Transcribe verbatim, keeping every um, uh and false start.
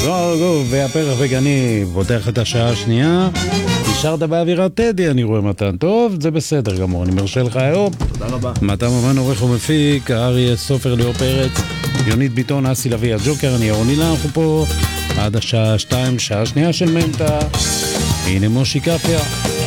גו גו והפרח וגני פותח את השעה השנייה. נשארת באווירת טדי, אני רואה מתן. טוב, זה בסדר גמור, אני מרשה לך היום. תודה רבה. מתן אמן עורך ומפיק, אריה סופר, ליאור פרץ, יונית ביטון, אסי לוי הג'וקר, אני אורונילה, אנחנו פה עד השעה שתיים, שעה שנייה של מנטה. הנה מושי קפיה.